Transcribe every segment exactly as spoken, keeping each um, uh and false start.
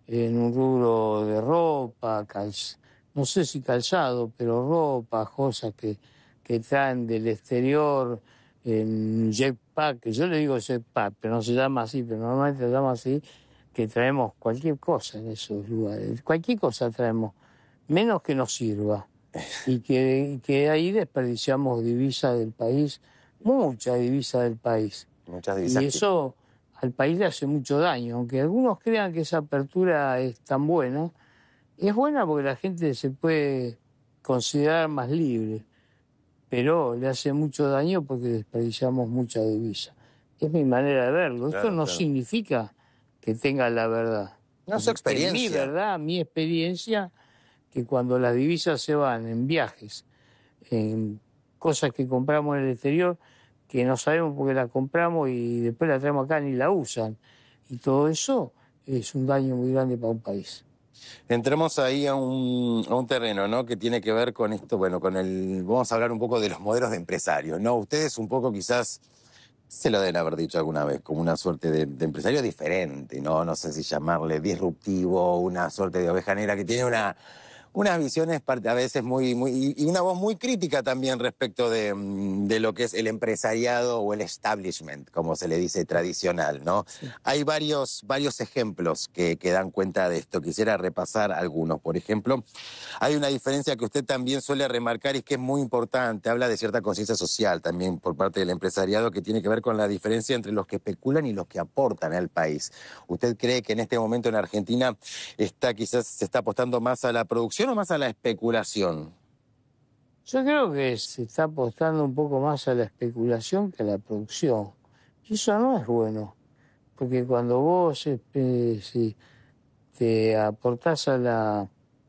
en un rubro de ropa, calz- no sé si calzado, pero ropa, cosas que, que traen del exterior, en jetpack, que yo le digo jetpack, pero no se llama así, pero normalmente se llama así, que traemos cualquier cosa en esos lugares. Cualquier cosa traemos, menos que nos sirva. Y que, y que ahí desperdiciamos divisas del país, mucha divisa del país. Muchas Y divisas que... eso al país le hace mucho daño, aunque algunos crean que esa apertura es tan buena. Es buena porque la gente se puede considerar más libre, pero le hace mucho daño porque desperdiciamos mucha divisa. Es mi manera de verlo. Esto Claro, no claro. significa que tenga la verdad. No, su Que mi experiencia. verdad, mi experiencia, que cuando las divisas se van en viajes, en cosas que compramos en el exterior, que no sabemos por qué la compramos y después la traemos acá ni la usan. Y todo eso es un daño muy grande para un país. Entremos ahí a un, a un terreno, ¿no? Que tiene que ver con esto, bueno, con el... Vamos a hablar un poco de los modelos de empresarios, ¿no? Ustedes un poco quizás, se lo deben haber dicho alguna vez, como una suerte de, de empresario diferente, ¿no? No sé si llamarle disruptivo, una suerte de oveja negra que tiene una... unas visiones a veces muy, muy, y una voz muy crítica también respecto de, de lo que es el empresariado o el establishment, como se le dice tradicional, ¿no? Sí. Hay varios, varios ejemplos que, que dan cuenta de esto. Quisiera repasar algunos. Por ejemplo, hay una diferencia que usted también suele remarcar y que es muy importante. Habla de cierta conciencia social también por parte del empresariado que tiene que ver con la diferencia entre los que especulan y los que aportan al país. ¿Usted cree que en este momento en Argentina está quizás se está apostando más a la producción o más a la especulación? Yo creo que se está apostando un poco más a la especulación que a la producción. Y eso no es bueno, porque cuando vos eh, si te aportás a la,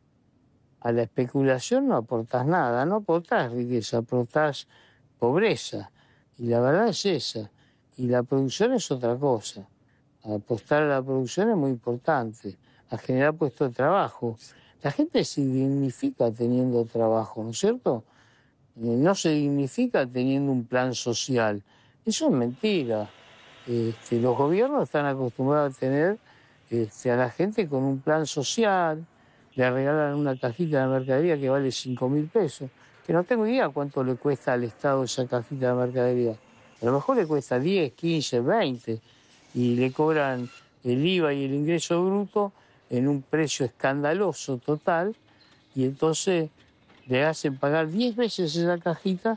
a la especulación no aportás nada, no aportás riqueza, aportás pobreza. Y la verdad es esa. Y la producción es otra cosa. Apostar a la producción es muy importante, a generar puestos de trabajo. La gente se dignifica teniendo trabajo, ¿no es cierto? Eh, no se dignifica teniendo un plan social. Eso es mentira. Este, los gobiernos están acostumbrados a tener este, a la gente con un plan social, le regalan una cajita de mercadería que vale cinco mil pesos, que no tengo idea cuánto le cuesta al Estado esa cajita de mercadería. A lo mejor le cuesta diez, quince, veinte y le cobran el I V A y el ingreso bruto en un precio escandaloso total y entonces le hacen pagar diez veces esa cajita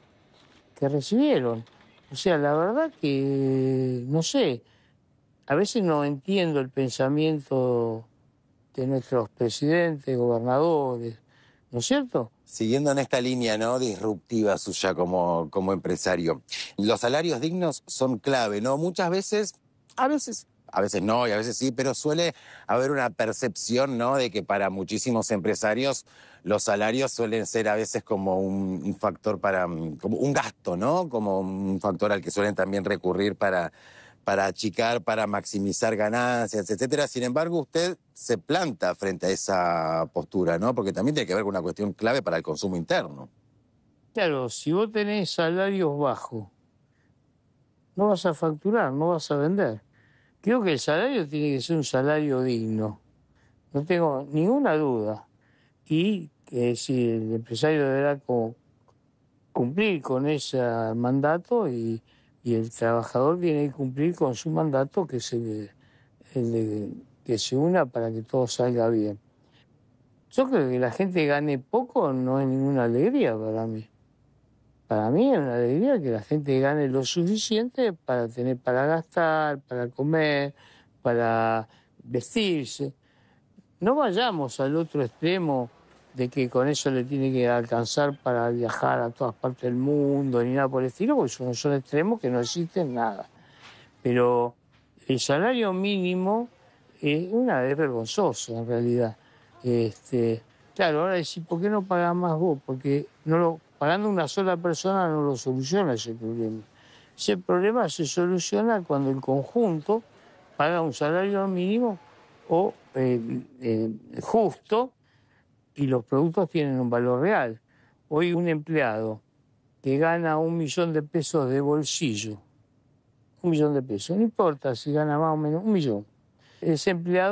que recibieron. O sea, la verdad que, no sé, a veces no entiendo el pensamiento de nuestros presidentes, gobernadores, ¿no es cierto? Siguiendo en esta línea, ¿no? Disruptiva suya como, como empresario. Los salarios dignos son clave, ¿no? Muchas veces, a veces, a veces no y a veces sí, pero suele haber una percepción, ¿no? De que para muchísimos empresarios los salarios suelen ser a veces como un, un factor para, como un gasto, ¿no? Como un factor al que suelen también recurrir para para achicar, para maximizar ganancias, etcétera. Sin embargo, usted se planta frente a esa postura, ¿no? Porque también tiene que ver con una cuestión clave para el consumo interno. Claro, si vos tenés salarios bajos, no vas a facturar, no vas a vender. Creo que el salario tiene que ser un salario digno, no tengo ninguna duda. Y que si el empresario deberá co- cumplir con ese mandato y, y el trabajador tiene que cumplir con su mandato, que es el, el de que se una para que todo salga bien. Yo creo que la gente gane poco no es ninguna alegría para mí. Para mí es una alegría que la gente gane lo suficiente para tener para gastar, para comer, para vestirse. No vayamos al otro extremo de que con eso le tiene que alcanzar para viajar a todas partes del mundo ni nada por el estilo, porque son, son extremos que no existen nada. Pero el salario mínimo es una vez vergonzoso en realidad. Este, claro, ahora decir, ¿por qué no pagás más vos? Porque no lo, pagando una sola persona no lo soluciona ese problema. Ese problema se soluciona cuando el conjunto paga un salario mínimo o eh, eh, justo y los productos tienen un valor real. Hoy un empleado que gana un millón de pesos de bolsillo, un millón de pesos, no importa si gana más o menos, un millón. Ese empleado